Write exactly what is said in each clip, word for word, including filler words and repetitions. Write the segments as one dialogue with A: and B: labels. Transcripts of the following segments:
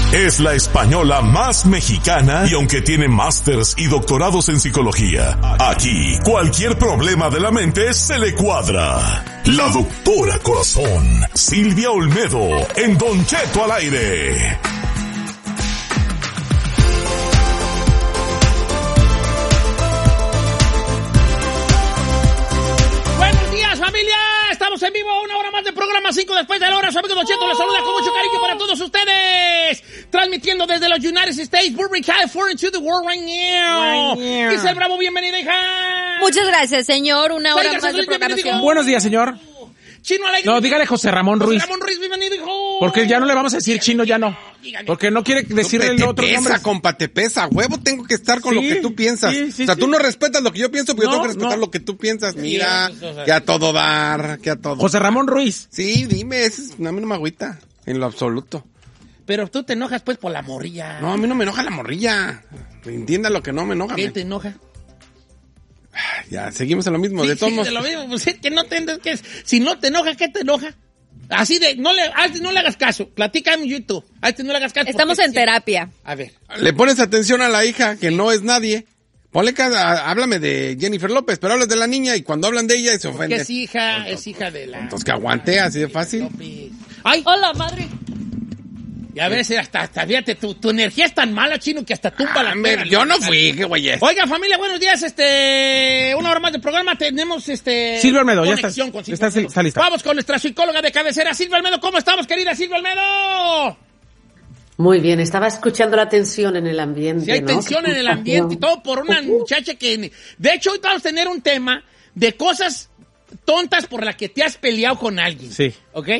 A: Es la española más mexicana y aunque tiene másters y doctorados en psicología, aquí cualquier problema de la mente se le cuadra. La doctora Corazón, Silvia Olmedo, en Don Cheto al aire.
B: Buenos días, familia. Estamos en vivo, una hora más de programa, cinco después de la hora. Su amigo Don Cheto les saluda con mucho cariño para todos ustedes. Transmitiendo desde los United States, Burbank, California, to the world right now. Giselle Bravo, bienvenida, hija.
C: Muchas gracias, señor. Una hora más de programación.
D: Buenos días, señor.
B: Chino Alegre.
D: No, dígale José Ramón Ruiz.
B: José Ramón Ruiz, bienvenido, hijo.
D: Porque ya no le vamos a decir Chino, ya no. Porque no quiere decirle el otro
E: pesa,
D: nombre.
E: Compa, te pesa, huevo, tengo que estar con
D: Sí,
E: lo que tú piensas.
D: sí, sí,
E: o sea,
D: sí.
E: tú no respetas lo que yo pienso, pero
D: No,
E: yo tengo que respetar
D: no.
E: lo que tú piensas. Mira,
B: Sí, o sea,
E: que a todo dar, que a todo.
D: José Ramón Ruiz.
E: Sí, dime, ese es, a mí no me agüita, en lo absoluto.
B: Pero tú te enojas, pues, por la morrilla.
E: No, a mí no me enoja la morrilla. Entienda lo que no me enoja.
B: ¿Qué
E: me-
B: te enoja?
E: Ya, seguimos en lo mismo.
B: Sí,
E: de todos
B: sí,
E: modos.
B: de lo mismo. Pues es que no te que es, si no te enoja, ¿qué te enoja? Así de, no le, a este no le hagas caso. Platica en YouTube. A este no le hagas caso.
C: Estamos
B: porque
C: en
B: sí.
C: terapia.
B: A ver.
E: Le pones atención a la hija, que no es nadie. Ponle cada, háblame de Jennifer López, pero hablas de la niña y cuando hablan de ella se
B: Que
E: ofenden.
B: es hija, es hija de la...
E: Entonces que aguante, así de fácil.
B: ¡Ay!
C: Hola, madre.
B: Y a veces hasta, hasta fíjate, tu, tu energía es tan mala, Chino, que hasta tumba la
E: Ah, me-
B: perra.
E: yo no fui, qué güey es.
B: Oiga, familia, buenos días. Este, una hora más de programa. Tenemos este.
D: Silvia Olmedo, ya
B: conexión
D: estás-
B: con Silvia
D: estás-
B: Olmedo.
D: está lista.
B: Vamos con nuestra psicóloga de cabecera, Silvia Olmedo. ¿Cómo estamos, querida Silvia Olmedo?
F: Muy bien, estaba escuchando la tensión en el ambiente.
B: Si hay
F: ¿no?
B: tensión
F: Qué
B: en el ambiente y todo por una
F: Ujú.
B: muchacha que. De hecho, hoy vamos a tener un tema de cosas tontas por las que te has peleado con alguien.
D: Sí.
B: ¿Ok?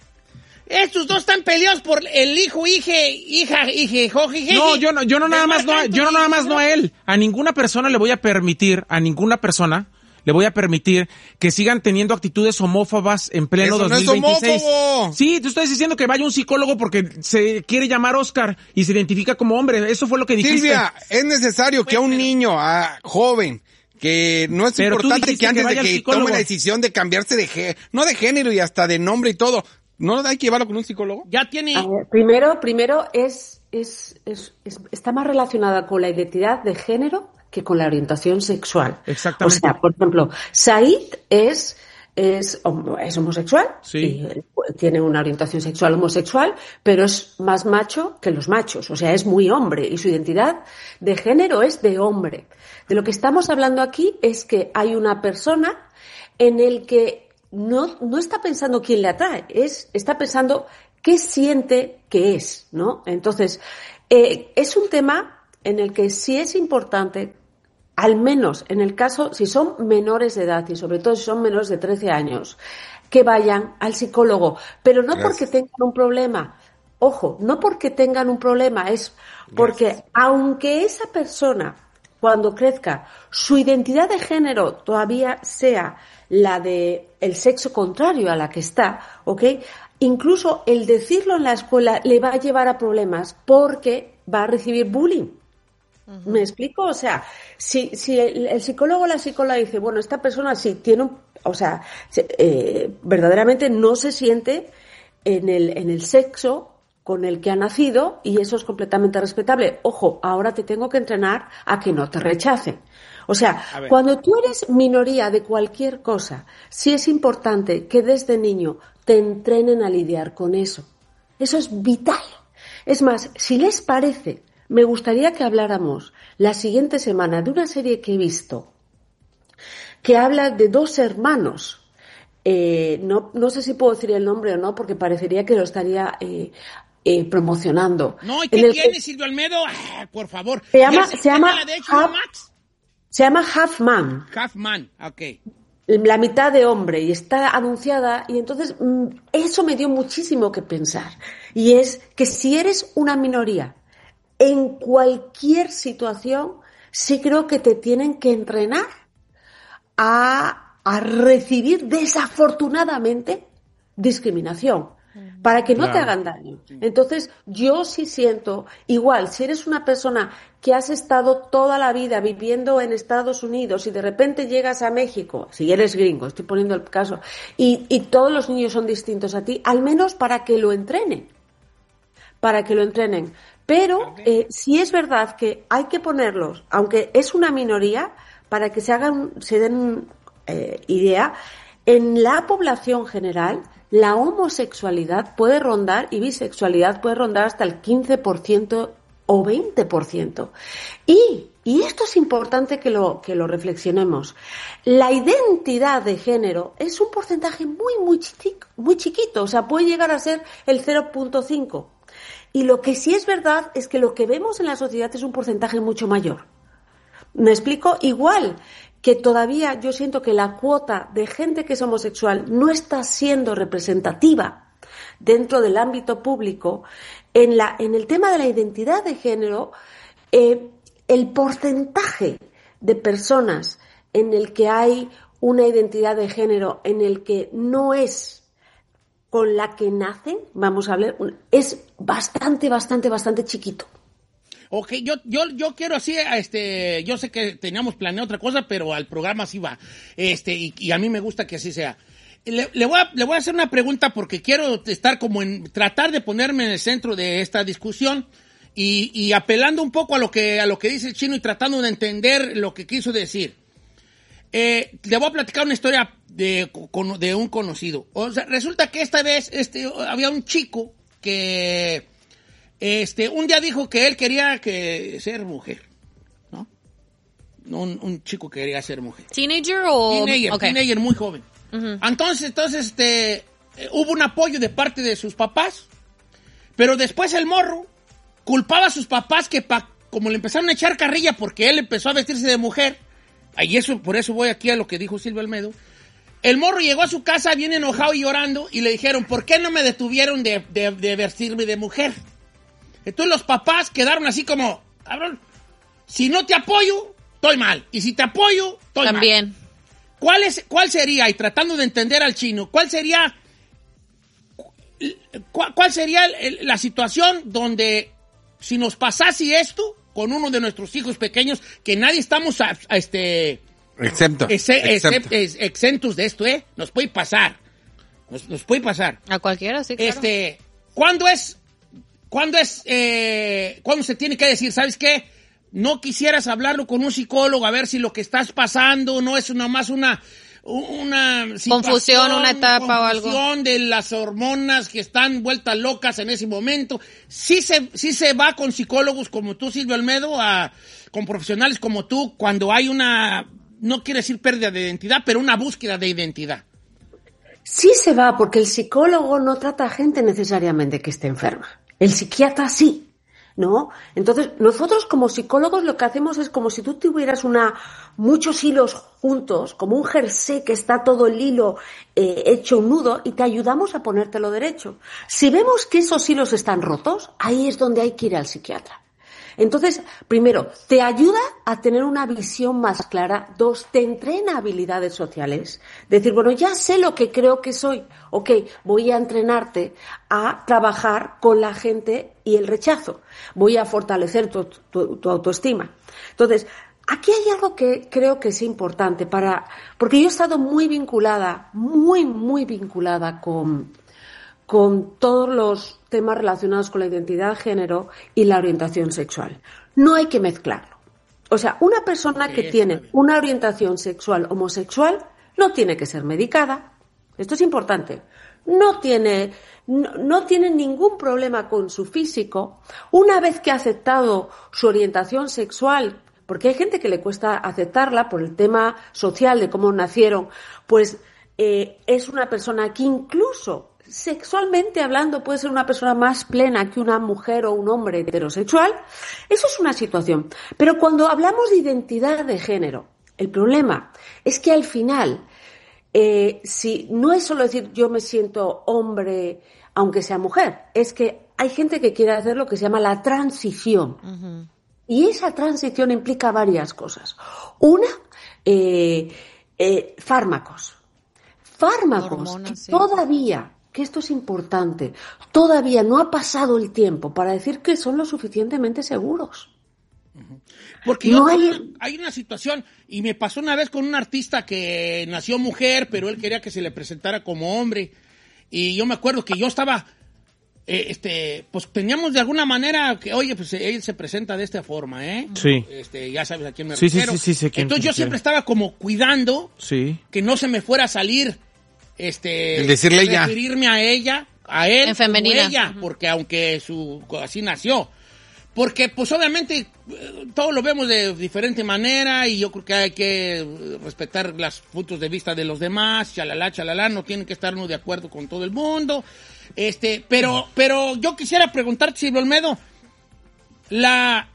B: Estos dos están peleados por el hijo, hije, hija, hije, joje, hije.
D: No, yo no, yo no
B: De
D: nada más,
B: Marc
D: no, yo no
B: Anthony,
D: nada más no a él. A ninguna persona le voy a permitir, a ninguna persona le voy a permitir que sigan teniendo actitudes homófobas en pleno
E: Eso no es
D: dos mil veintiséis.
E: homófobo.
D: Sí, tú estás diciendo que vaya un psicólogo porque se quiere llamar Oscar y se identifica como hombre. Eso fue lo que dijiste.
E: Silvia, es necesario que a un niño, a joven, que no es
D: Pero tú
E: importante
D: dijiste
E: que antes
D: que vaya
E: de
D: al
E: que
D: psicólogo.
E: tome la decisión de cambiarse de género, no de género y hasta de nombre y todo, ¿no hay que llevarlo con un psicólogo?
B: Ya tiene.
F: A ver, primero, primero es, es, es, es- está más relacionada con la identidad de género que con la orientación sexual.
D: Exactamente.
F: O sea, por ejemplo, Said es, es, homo- es homosexual,
D: Sí.
F: y, eh, tiene una orientación sexual homosexual, pero es más macho que los machos, o sea, es muy hombre y su identidad de género es de hombre. De lo que estamos hablando aquí es que hay una persona en el que no, no está pensando quién le atrae, es, está pensando qué siente que es, ¿no? Entonces, eh, es un tema en el que sí es importante, al menos en el caso, si son menores de edad y sobre todo si son menores de trece años, que vayan al psicólogo, pero no
E: Gracias.
F: porque tengan un problema. Ojo, no porque tengan un problema, es porque aunque esa persona, cuando crezca, su identidad de género todavía sea la de el sexo contrario a la que está, ¿ok? Incluso el decirlo en la escuela le va a llevar a problemas porque va a recibir bullying. ¿Me explico? O sea, si, si el, el psicólogo o la psicóloga dice, bueno, esta persona sí tiene un, o sea, se- eh, verdaderamente no se siente en el, en el sexo con el que ha nacido y eso es completamente respetable. Ojo, ahora te tengo que entrenar a que no te rechacen. O sea,
B: A ver.
F: cuando tú eres minoría de cualquier cosa, sí es importante que desde niño te entrenen a lidiar con eso. Eso es vital. Es más, si les parece, me gustaría que habláramos la siguiente semana de una serie que he visto que habla de dos hermanos. Eh, no, no sé si puedo decir el nombre o no, porque parecería que lo estaría eh, eh, promocionando.
B: No, ¿y
F: En
B: qué
F: el
B: tiene,
F: que
B: Silvia Olmedo? Ah, por favor.
F: Se
B: ¿Ya
F: llama-
B: se
F: se llama
B: la de H B O
F: Half-
B: Max?
F: Se llama Half Man.
B: Half Man, ok.
F: La mitad de hombre y está anunciada y entonces mm, eso me dio muchísimo que pensar y es que si eres una minoría en cualquier situación sí creo que te tienen que entrenar a, a recibir desafortunadamente discriminación para que no te
D: Claro.
F: hagan daño. Entonces, yo sí siento, igual, si eres una persona que has estado toda la vida viviendo en Estados Unidos y de repente llegas a México, si eres gringo, estoy poniendo el caso, y, y todos los niños son distintos a ti, al menos para que lo entrenen. para que lo entrenen. Pero eh, sí es verdad que hay que ponerlos, aunque es una minoría, para que se hagan, se den eh, idea, en la población general, la homosexualidad puede rondar y bisexualidad puede rondar hasta el quince por ciento o veinte por ciento. Y, y esto es importante que lo, que lo reflexionemos. La identidad de género es un porcentaje muy, muy, chiqui, muy chiquito, o sea, puede llegar a ser el cero punto cinco. Y lo que sí es verdad es que lo que vemos en la sociedad es un porcentaje mucho mayor. ¿Me explico? Igual que todavía yo siento que la cuota de gente que es homosexual no está siendo representativa dentro del ámbito público, en, la, en el tema de la identidad de género, eh, el porcentaje de personas en el que hay una identidad de género en el que no es con la que nacen, vamos a hablar, es bastante, bastante, bastante chiquito.
B: Ok, yo, yo, yo quiero así, este, yo sé que teníamos planeado otra cosa, pero al programa así va, este, y, y a mí me gusta que así sea. Le, le, voy a, le voy a hacer una pregunta porque quiero estar como en, tratar de ponerme en el centro de esta discusión y, y apelando un poco a lo que, a lo que dice el Chino y tratando de entender lo que quiso decir. Eh, le voy a platicar una historia de, de un conocido. O sea, resulta que esta vez, este, había un chico que, este, un día dijo que él quería que ser mujer, ¿no? Un, un chico que quería ser mujer.
C: ¿Teenager o...?
B: Teenager,
C: okay.
B: teenager muy joven. Uh-huh. Entonces, entonces, este, eh, hubo un apoyo de parte de sus papás, pero después el morro culpaba a sus papás que pa, como le empezaron a echar carrilla porque él empezó a vestirse de mujer, y eso, por eso voy aquí a lo que dijo Silvia Almedo, el morro llegó a su casa bien enojado y llorando y le dijeron, ¿por qué no me detuvieron de, de, de vestirme de mujer? Entonces los papás quedaron así como, cabrón, si no te apoyo, estoy mal, y si te apoyo, estoy
C: También.
B: mal. ¿Cuál es, cuál sería, y tratando de entender al Chino, cuál sería, cuál, cuál sería el, la situación donde si nos pasase esto con uno de nuestros hijos pequeños, que nadie estamos a, a este
E: excepto,
B: exe,
E: excepto.
B: Ex, exentos de esto, ¿eh? Nos puede pasar, nos, nos puede pasar.
C: A cualquiera, sí, claro.
B: Este, ¿cuándo es, cuándo es, eh, cuándo se tiene que decir, ¿sabes qué? No quisieras hablarlo con un psicólogo a ver si lo que estás pasando no es nomás una, una
C: confusión, una etapa o algo.
B: Confusión de las hormonas que están vueltas locas en ese momento. Sí se, sí se va con psicólogos como tú, Silvia Almedo, a, con profesionales como tú, cuando hay una, no quiero decir pérdida de identidad, pero una búsqueda de identidad.
F: Sí se va, porque el psicólogo no trata a gente necesariamente que esté enferma. El psiquiatra sí. ¿No? Entonces, nosotros como psicólogos lo que hacemos es como si tú tuvieras una, muchos hilos juntos, como un jersey que está todo el hilo eh, hecho un nudo, y te ayudamos a ponértelo derecho. Si vemos que esos hilos están rotos, ahí es donde hay que ir al psiquiatra. Entonces, primero, te ayuda a tener una visión más clara. Dos, te entrena habilidades sociales. Decir, bueno, ya sé lo que creo que soy. Ok, voy a entrenarte a trabajar con la gente y el rechazo. Voy a fortalecer tu, tu, tu autoestima. Entonces, aquí hay algo que creo que es importante para, porque yo he estado muy vinculada, muy, muy vinculada con, con todos los temas relacionados con la identidad de género y la orientación sexual. No hay que mezclarlo. O sea, una persona que tiene una orientación sexual homosexual no tiene que ser medicada. Esto es importante. No tiene, no, no tiene ningún problema con su físico. Una vez que ha aceptado su orientación sexual, porque hay gente que le cuesta aceptarla por el tema social de cómo nacieron, pues eh, es una persona que incluso sexualmente hablando puede ser una persona más plena que una mujer o un hombre heterosexual. Eso es una situación. Pero cuando hablamos de identidad de género, el problema es que al final, eh, si no es solo decir yo me siento hombre aunque sea mujer, es que hay gente que quiere hacer lo que se llama la transición. Uh-huh. Y esa transición implica varias cosas. Una, eh, eh, fármacos. Fármacos Hormonas, que sí. todavía... que esto es importante, todavía no ha pasado el tiempo para decir que son lo suficientemente seguros.
B: Porque no yo, hay... hay una situación, y me pasó una vez con un artista que nació mujer, pero él quería que se le presentara como hombre, y yo me acuerdo que yo estaba eh, este, pues teníamos de alguna manera que, oye, pues él se presenta de esta forma, ¿eh?
D: Sí.
B: Este, ya sabes a quién me
D: Sí, sí,
B: refiero.
D: sí, sí, sé quién
B: Entonces
D: te
B: yo
D: refiere.
B: siempre estaba como cuidando
D: Sí.
B: que no se me fuera a salir, este,
E: El decirle ella.
B: referirme a ella, a él,
C: En femenina.
B: como ella, porque aunque su, así nació. Porque, pues, obviamente, eh, todo lo vemos de diferente manera y yo creo que hay que eh, respetar los puntos de vista de los demás, chalala, chalala, no tienen que estar uno de acuerdo con todo el mundo. Este, pero, pero yo quisiera preguntarte, Silvio Olmedo, la,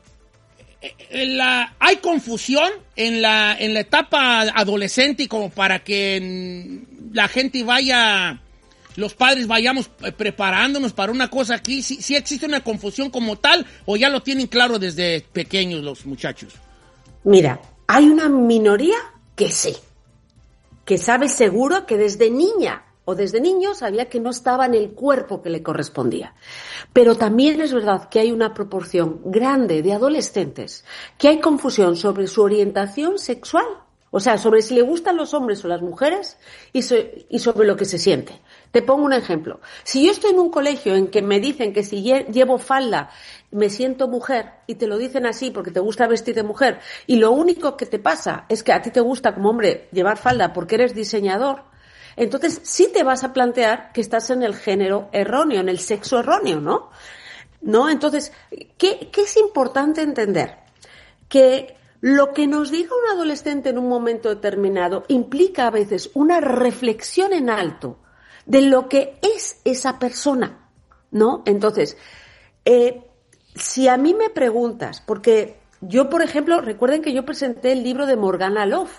B: eh, la, ¿hay confusión en la, en la etapa adolescente como para que mm, la gente vaya... los padres vayamos preparándonos para una cosa aquí? ¿Sí, sí existe una confusión como tal o ya lo tienen claro desde pequeños los muchachos?
F: Mira, hay una minoría que sí, que sabe seguro que desde niña o desde niño sabía que no estaba en el cuerpo que le correspondía. Pero también es verdad que hay una proporción grande de adolescentes que hay confusión sobre su orientación sexual. O sea, sobre si le gustan los hombres o las mujeres y, so, y sobre lo que se siente. Te pongo un ejemplo. Si yo estoy en un colegio en que me dicen que si llevo falda me siento mujer y te lo dicen así porque te gusta vestir de mujer y lo único que te pasa es que a ti te gusta como hombre llevar falda porque eres diseñador, entonces sí te vas a plantear que estás en el género erróneo, en el sexo erróneo, ¿no? ¿No? Entonces, ¿qué, qué es importante entender? Que lo que nos diga un adolescente en un momento determinado implica a veces una reflexión en alto de lo que es esa persona, ¿no? Entonces, eh, si a mí me preguntas, porque yo, por ejemplo, recuerden que yo presenté el libro de Morgana Love,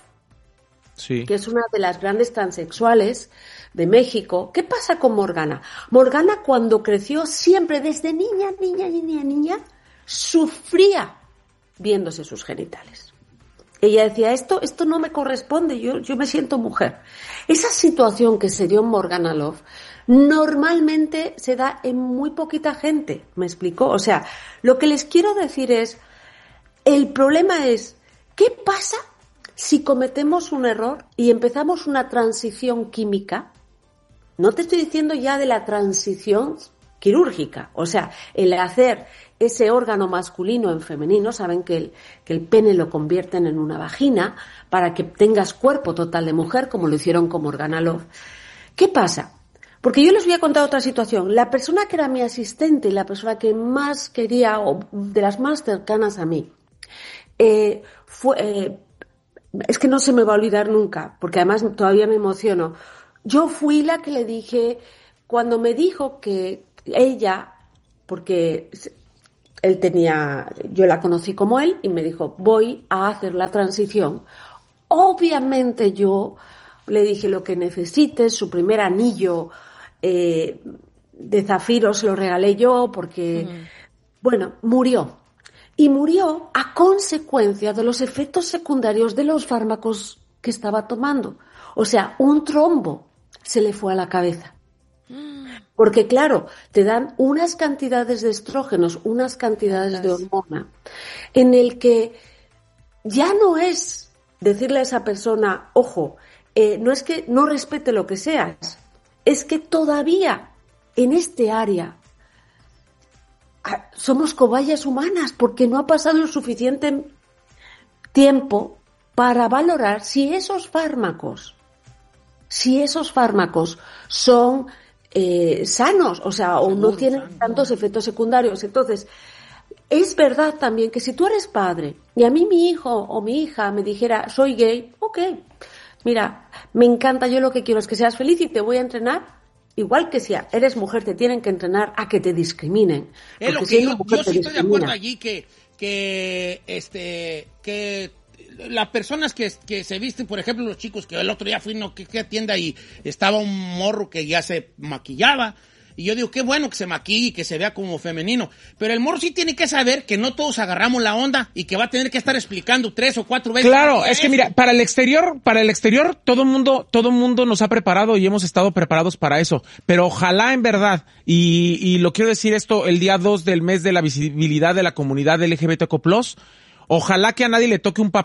D: Sí.
F: que es una de las grandes transexuales de México. ¿Qué pasa con Morgana? Morgana, cuando creció, siempre desde niña, niña, niña, niña, sufría viéndose sus genitales. Ella decía, esto, esto no me corresponde, yo, yo me siento mujer. Esa situación que se dio en Morgana Love normalmente se da en muy poquita gente, ¿me explicó? O sea, lo que les quiero decir es, el problema es, ¿qué pasa si cometemos un error y empezamos una transición química? No te estoy diciendo ya de la transición quirúrgica, o sea, el hacer ese órgano masculino en femenino, saben que el, que el pene lo convierten en una vagina para que tengas cuerpo total de mujer, como lo hicieron con Morgana Love. ¿Qué pasa? Porque yo les voy a contar otra situación. La persona que era mi asistente y la persona que más quería, o de las más cercanas a mí, eh, fue, eh, es que no se me va a olvidar nunca, porque además todavía me emociono. Yo fui la que le dije, cuando me dijo que ella, porque él tenía, yo la conocí como él y me dijo, voy a hacer la transición. Obviamente yo le dije lo que necesites, su primer anillo eh, de zafiro se lo regalé yo porque, uh-huh. bueno, murió. Y murió a consecuencia de los efectos secundarios de los fármacos que estaba tomando. O sea, un trombo se le fue a la cabeza. Porque claro, te dan unas cantidades de estrógenos, unas cantidades de hormona, en el que ya no es decirle a esa persona, ojo, eh, no es que no respete lo que seas, es que todavía en este área somos cobayas humanas porque no ha pasado el suficiente tiempo para valorar si esos fármacos, si esos fármacos son Eh, sanos, o sea, o no tienen tantos efectos secundarios. Entonces, es verdad también que si tú eres padre y a mí mi hijo o mi hija me dijera, soy gay, ok, mira, me encanta, yo lo que quiero es que seas feliz y te voy a entrenar, igual que si eres mujer te tienen que entrenar a que te discriminen.
B: Es lo que
F: si
B: yo, yo sí estoy de acuerdo allí que, que, este, que las personas que, que se visten, por ejemplo, los chicos, que el otro día fui no que, que tienda y estaba un morro que ya se maquillaba, y yo digo, qué bueno que se maquille y que se vea como femenino, pero el morro sí tiene que saber que no todos agarramos la onda y que va a tener que estar explicando tres o cuatro veces.
D: Claro, es que mira, para el exterior, para el exterior, todo mundo, todo mundo nos ha preparado y hemos estado preparados para eso, pero ojalá en verdad, y, y lo quiero decir esto el día dos del mes de la visibilidad de la comunidad L G B T Q plus, ojalá que a nadie le toque un papá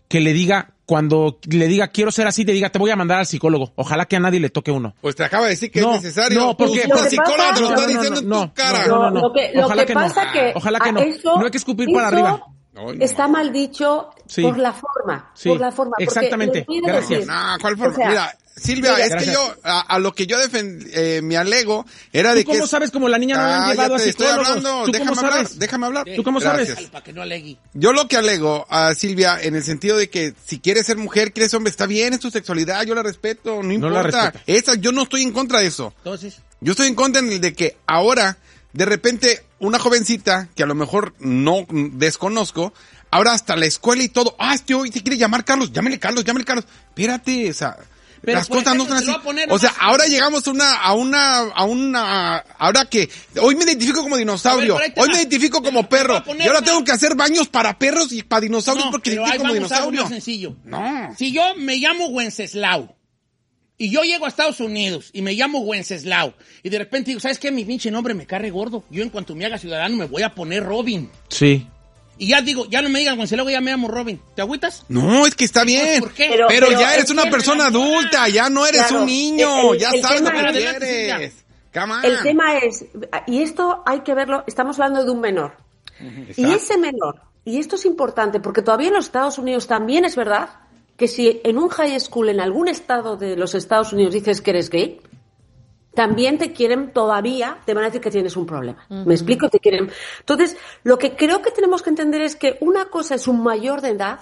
D: que le diga, cuando le diga quiero ser así, te diga te voy a mandar al psicólogo. Ojalá que a nadie le toque uno.
E: Pues te acaba de decir que
D: No,
E: es necesario.
D: no, porque-
E: la
F: Lo que
E: psicóloga
F: pasa-
E: te lo está
D: No, no,
E: diciendo
D: no,
E: en tu cara.
D: no, no, no.
F: Lo que, lo
D: Ojalá
F: que
D: que no.
F: pasa que,
D: Ojalá que
F: a
D: no.
F: eso-
D: No hay que escupir para
F: eso
D: arriba.
E: No, no.
F: Está mal dicho
D: Sí.
F: por la forma,
D: Sí,
F: por la forma. porque
D: exactamente.
F: les voy a
D: Gracias.
F: decir,
E: No, ¿cuál forma?
F: o sea,
E: Mira, Silvia,
F: mira,
E: es que
D: gracias.
E: yo, a, a lo que yo defendí, eh, mi alego era de
D: ¿Tú
E: que...
D: cómo sabes cómo la niña no la han
E: Cállate,
D: llevado a
E: estoy
D: psicólogos?
E: hablando,
D: ¿Tú
E: déjame
D: cómo
E: hablar,
D: sabes?
E: déjame hablar.
D: ¿Tú cómo sabes?
E: Gracias.
B: Para que no alegue.
E: Yo lo que alego a Silvia en el sentido de que si quieres ser mujer, quieres ser hombre, está bien, es tu sexualidad, yo la respeto, no
D: No
E: importa.
D: la respetas.
E: Esa, yo no estoy en contra de eso.
B: Entonces,
E: Yo estoy en contra en el de que ahora, de repente, una jovencita, que a lo mejor no mm, desconozco, ahora hasta la escuela y todo, ah, este hoy se quiere llamar Carlos, llámele Carlos, llámele Carlos. Espérate, o sea,
B: Pero,
E: las
B: por
E: cosas no
B: ejemplo,
E: son
B: te lo
E: así.
B: voy a poner
E: O sea,
B: nomás-
E: ahora llegamos a una, a una, a una, ahora que, hoy me identifico como dinosaurio,
B: A ver, por ahí te
E: hoy
B: va.
E: me identifico
B: Te-
E: como
B: te voy a
E: perro,
B: poner
E: y ahora
B: una-
E: tengo que hacer baños para perros y para dinosaurios
B: no,
E: porque me
B: pero ahí
E: identifico como
B: vamos a algo
E: dinosaurio.
B: más sencillo.
E: No.
B: Si yo me llamo Wenceslao y yo llego a Estados Unidos y me llamo Wenceslao y de repente digo, ¿sabes qué? Mi pinche nombre me carre gordo. Yo en cuanto me haga ciudadano me voy a poner Robin.
D: Sí.
B: Y ya digo, ya no me digan Wenceslao, ya me llamo Robin. ¿Te agüitas?
E: No, es que está bien.
B: ¿Por qué?
E: Pero,
F: Pero- pero
E: ya eres
F: es
E: una
F: que-
E: persona adulta, ya no eres
F: Claro,
E: un niño,
F: el-
E: ya
F: el
E: sabes lo
F: tema
E: que
B: es-
E: quieres. Come on.
F: El tema es, y esto hay que verlo, estamos hablando de un menor. Y ese menor, y esto es importante, porque todavía en los Estados Unidos también es verdad que si en un high school en algún estado de los Estados Unidos dices que eres gay, también te quieren todavía, te van a decir que tienes un problema. ¿Me explico? Te quieren. Entonces, lo que creo que tenemos que entender es que una cosa es un mayor de edad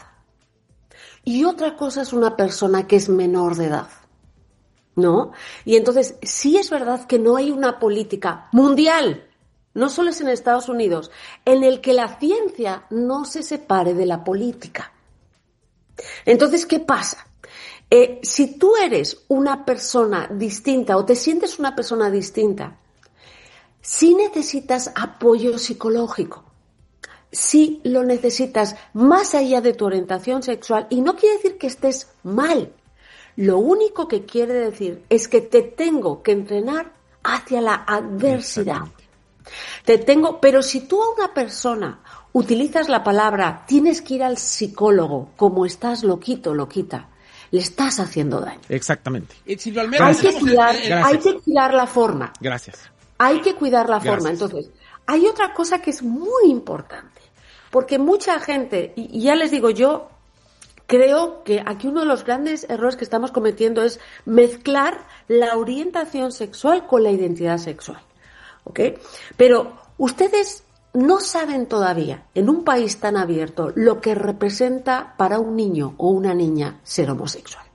F: y otra cosa es una persona que es menor de edad. ¿No? Y entonces, sí es verdad que no hay una política mundial, no solo es en Estados Unidos, en el que la ciencia no se separe de la política. Entonces, ¿qué pasa? Eh, si tú eres una persona distinta o te sientes una persona distinta, sí necesitas apoyo psicológico. Sí lo necesitas más allá de tu orientación sexual y no quiere decir que estés mal. Lo único que quiere decir es que te tengo que entrenar hacia la adversidad. Te tengo, pero si tú a una persona utilizas la palabra tienes que ir al psicólogo como estás loquito, loquita, le estás haciendo daño.
D: Exactamente.
B: Y Silvio Almeida,
F: Hay que
B: tenemos el-
F: cuidar,
B: el-
D: Gracias.
F: hay que cuidar la forma.
D: Gracias.
F: Hay que cuidar la forma.
D: Gracias.
F: Entonces, hay otra cosa que es muy importante, porque mucha gente, y y ya les digo, yo creo que aquí uno de los grandes errores que estamos cometiendo es mezclar la orientación sexual con la identidad sexual. ¿Ok? Pero ustedes no saben todavía, en un país tan abierto, lo que representa para un niño o una niña ser homosexual.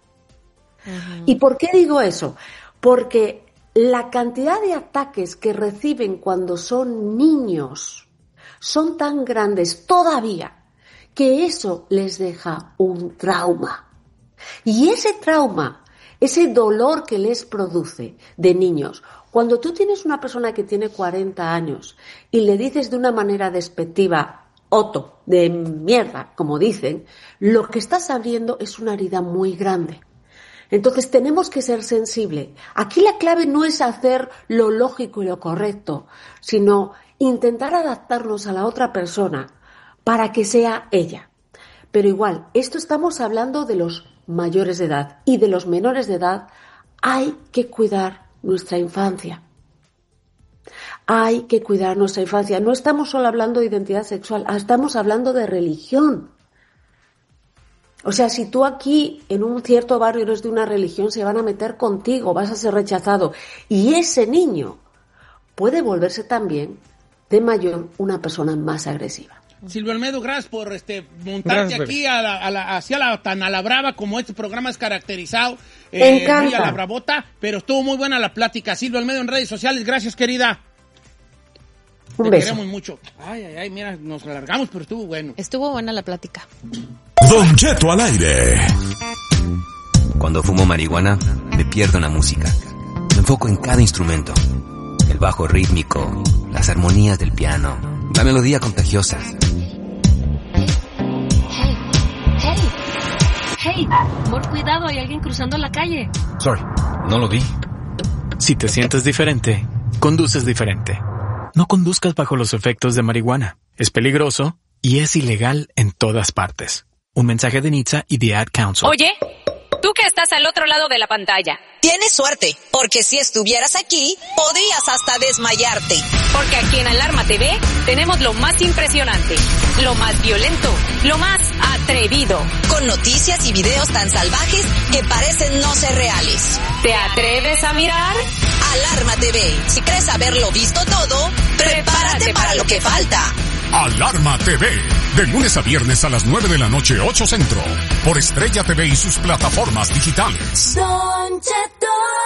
F: ¿Y por qué digo eso? Porque la cantidad de ataques que reciben cuando son niños son tan grandes todavía que eso les deja un trauma. Y ese trauma, ese dolor que les produce de niños, cuando tú tienes una persona que tiene cuarenta años y le dices de una manera despectiva, Otto, de mierda, como dicen, lo que estás abriendo es una herida muy grande. Entonces tenemos que ser sensibles. Aquí la clave no es hacer lo lógico y lo correcto, sino intentar adaptarnos a la otra persona para que sea ella. Pero igual, esto estamos hablando de los mayores de edad y de los menores de edad hay que cuidar nuestra infancia. Hay que cuidar nuestra infancia. No estamos solo hablando de identidad sexual, estamos hablando de religión. O sea, si tú aquí en un cierto barrio eres de una religión, se van a meter contigo, vas a ser rechazado. Y ese niño puede volverse también, de mayor, una persona más agresiva.
B: Silvio Almedo, gracias por este montarte
D: Gracias,
B: aquí a la, a la, hacia la tan a la brava como este programa es caracterizado.
F: Me
B: eh,
F: encanta.
B: muy a la bravota, pero estuvo muy buena la plática. Silvio Almedo en redes sociales, gracias querida.
F: Un
B: Te
F: beso.
B: queremos mucho. Ay, ay, ay, mira, nos alargamos, pero estuvo bueno.
C: Estuvo buena la plática.
A: Don Cheto al aire.
G: Cuando fumo marihuana, me pierdo en la música. Me enfoco en cada instrumento. El bajo rítmico, las armonías del piano, la melodía contagiosa.
H: Hey, hey, por cuidado, hay alguien cruzando la calle.
G: Sorry, no lo vi.
I: Si te sientes diferente, conduces diferente. No conduzcas bajo los efectos de marihuana. Es peligroso y es ilegal en todas partes. Un mensaje de Nitsa y The Ad Council.
J: Oye, tú que estás al otro lado de la pantalla.
K: Tienes suerte, porque si estuvieras aquí, podrías hasta desmayarte.
J: Porque aquí en Alarma T V tenemos lo más impresionante, lo más violento, lo más atrevido.
K: Con noticias y videos tan salvajes que parecen no ser reales.
J: ¿Te atreves a mirar?
K: Alarma T V. Si crees haberlo visto todo, prepárate para lo que falta.
A: Alarma T V, de lunes a viernes a las nueve de la noche, ocho Centro, por Estrella T V y sus plataformas digitales.
L: Don Cheto.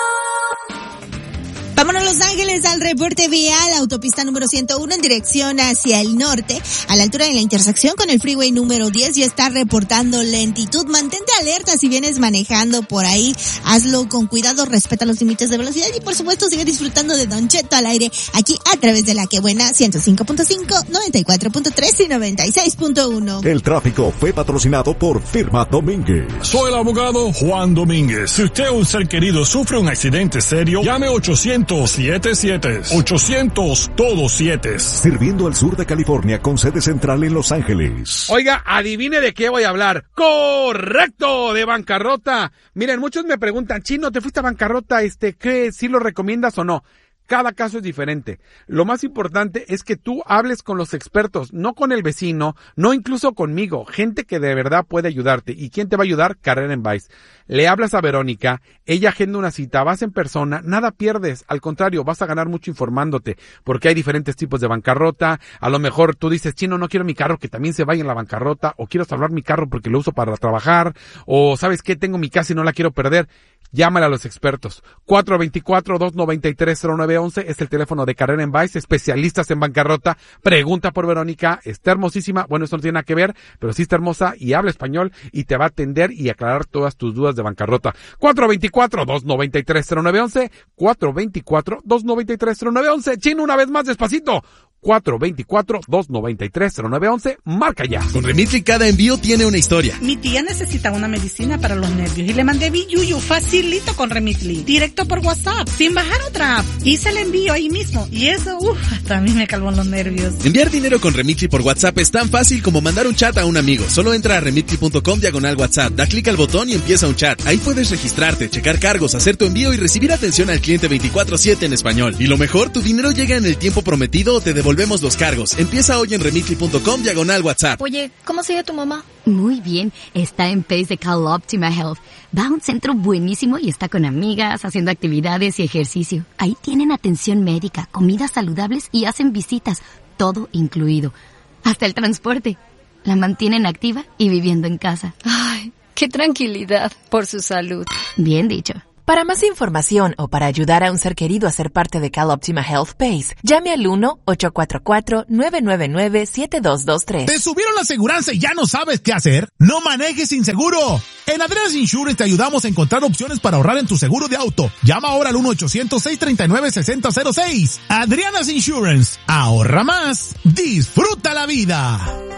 M: Vámonos a Los Ángeles al reporte vial, autopista número ciento uno en dirección hacia el norte, a la altura de la intersección con el freeway número diez, ya está reportando lentitud. Mantente alerta si vienes manejando por ahí, hazlo con cuidado, respeta los límites de velocidad y por supuesto sigue disfrutando de Don Cheto al aire, aquí a través de La Que Buena, ciento cinco punto cinco, noventa y cuatro punto tres y noventa y seis punto uno.
N: El tráfico fue patrocinado por Firma Domínguez.
O: Soy el abogado Juan Domínguez. Si usted o un ser querido sufre un accidente serio, llame ochocientos siete siete. ochocientos todo siete.
N: Sirviendo al sur de California con sede central en Los Ángeles.
E: Oiga, adivine de qué voy a hablar. ¡Correcto! De bancarrota. Miren, muchos me preguntan, Chino, ¿te fuiste a bancarrota? Este, ¿qué? ¿Sí lo recomiendas o no? Cada caso es diferente. Lo más importante es que tú hables con los expertos, no con el vecino, no incluso conmigo, gente que de verdad puede ayudarte. ¿Y quién te va a ayudar? Karen Weiss. Le hablas a Verónica, ella agenda una cita, vas en persona, nada pierdes, al contrario, vas a ganar mucho informándote, porque hay diferentes tipos de bancarrota. A lo mejor tú dices, Chino, no quiero mi carro que también se vaya en la bancarrota, o quiero salvar mi carro porque lo uso para trabajar, o ¿sabes qué? Tengo mi casa y no la quiero perder. Llámale a los expertos. cuatro dos cuatro, dos nueve tres, cero nueve uno uno es el teléfono de Karen Weiss, especialistas en bancarrota. Pregunta por Verónica, está hermosísima, bueno, esto no tiene nada que ver, pero sí está hermosa y habla español y te va a atender y aclarar todas tus dudas de bancarrota. cuatro dos cuatro, dos nueve tres, cero nueve uno uno, cuatro dos cuatro, dos nueve tres, cero nueve uno uno. Chino, una vez más, despacito. cuatro dos cuatro, dos nueve tres, cero nueve uno uno, marca ya.
P: Con Remitly cada envío tiene una historia.
Q: Mi tía necesita una medicina para los nervios y le mandé Biyuyu facilito con Remitly, directo por WhatsApp, sin bajar otra app. Hice el envío ahí mismo y eso, uff, hasta a mí me calmó los nervios.
P: Enviar dinero con Remitly por WhatsApp es tan fácil como mandar un chat a un amigo. Solo entra a remitly punto com diagonal WhatsApp, da clic al botón y empieza un chat. Ahí puedes registrarte, checar cargos, hacer tu envío y recibir atención al cliente veinticuatro siete en español. Y lo mejor, tu dinero llega en el tiempo prometido o te devolvemos los cargos. Empieza hoy en remitly punto com diagonal WhatsApp.
R: Oye, ¿cómo sigue tu mamá?
S: Muy bien, está en Pace de CalOptima Health. Va a un centro buenísimo y está con amigas, haciendo actividades y ejercicio. Ahí tienen atención médica, comidas saludables y hacen visitas, todo incluido. Hasta el transporte. La mantienen activa y viviendo en casa.
R: Ay, qué tranquilidad por su salud.
S: Bien dicho.
T: Para más información o para ayudar a un ser querido a ser parte de CalOptima Health Pace, llame al uno ocho cuatro cuatro, nueve nueve nueve, siete dos dos tres.
U: ¿Te subieron la aseguranza y ya no sabes qué hacer? ¡No manejes sin seguro! En Adriana's Insurance te ayudamos a encontrar opciones para ahorrar en tu seguro de auto. Llama ahora al uno ochocientos, seis tres nueve, seis cero cero seis. Adriana's Insurance. Ahorra más. Disfruta la vida.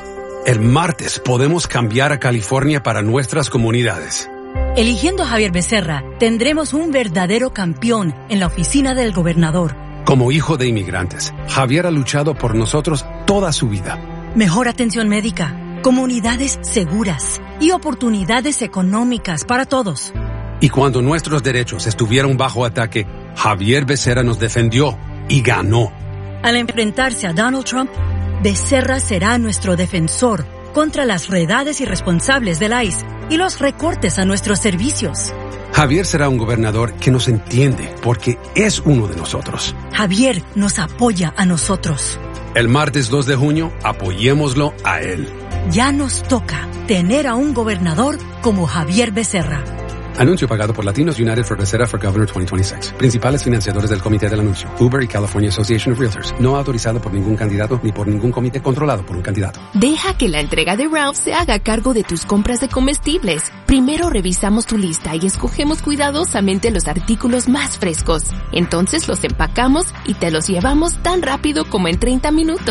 V: El martes podemos cambiar a California para nuestras comunidades.
W: Eligiendo a Javier Becerra, tendremos un verdadero campeón en la oficina del gobernador.
V: Como hijo de inmigrantes, Javier ha luchado por nosotros toda su vida.
W: Mejor atención médica, comunidades seguras y oportunidades económicas para todos.
V: Y cuando nuestros derechos estuvieron bajo ataque, Javier Becerra nos defendió y ganó.
W: Al enfrentarse a Donald Trump, Becerra será nuestro defensor contra las redades irresponsables del I C E y los recortes a nuestros servicios.
V: Javier será un gobernador que nos entiende porque es uno de nosotros.
W: Javier nos apoya a nosotros.
V: El martes dos de junio, apoyémoslo a él.
W: Ya nos toca tener a un gobernador como Javier Becerra.
V: Anuncio pagado por Latinos United for Becerra for Governor veinte veintiséis. Principales financiadores del comité del anuncio. Uber y California Association of Realtors. No autorizado por ningún candidato ni por ningún comité controlado por un candidato.
X: Deja que la entrega de Ralph se haga cargo de tus compras de comestibles. Primero revisamos tu lista y escogemos cuidadosamente los artículos más frescos. Entonces los empacamos y te los llevamos tan rápido como en treinta minutos.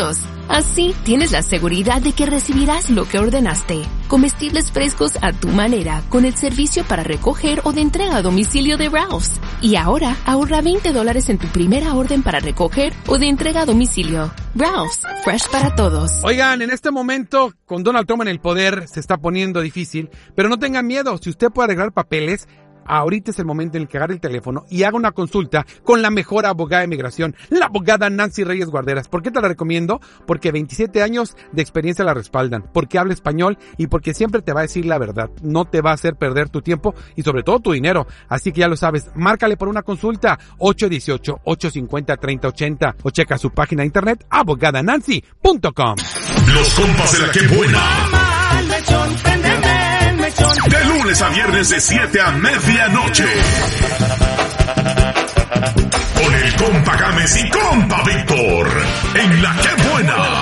X: Así tienes la seguridad de que recibirás lo que ordenaste. Comestibles frescos a tu manera, con el servicio para recoger o de entrega a domicilio de Ralph's. Y ahora, ahorra veinte dólares en tu primera orden para recoger o de entrega a domicilio. Ralph's, fresh para todos.
E: Oigan, en este momento, con Donald Trump en el poder, se está poniendo difícil, pero no tengan miedo, si usted puede arreglar papeles, ahorita es el momento en el que agarre el teléfono y haga una consulta con la mejor abogada de migración, la abogada Nancy Reyes Guarderas. ¿Por qué te la recomiendo? Porque veintisiete años de experiencia la respaldan, porque habla español y porque siempre te va a decir la verdad. No te va a hacer perder tu tiempo y sobre todo tu dinero. Así que ya lo sabes, márcale por una consulta ocho uno ocho, ocho cinco cero, tres cero ocho cero o checa su página de internet abogada nancy punto com.
A: Los compas de la que buena. De lunes a viernes de siete a medianoche. Con el compa Gámez y compa Víctor. En la que buena.